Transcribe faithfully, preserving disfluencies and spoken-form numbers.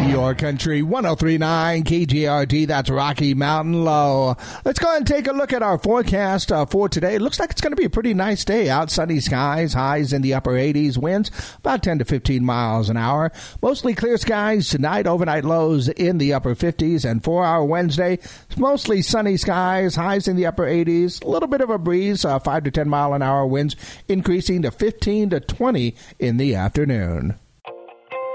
Your Country one oh three point nine K G R T, that's Rocky Mountain Low. Let's go ahead and take a look at our forecast uh, for today. It looks like it's going to be a pretty nice day out. Sunny skies, highs in the upper eighties, winds about ten to fifteen miles an hour. Mostly clear skies tonight, overnight lows in the upper fifties. And for our Wednesday, it's mostly sunny skies, highs in the upper eighties, a little bit of a breeze, uh, five to ten mile an hour winds increasing to fifteen to twenty in the afternoon.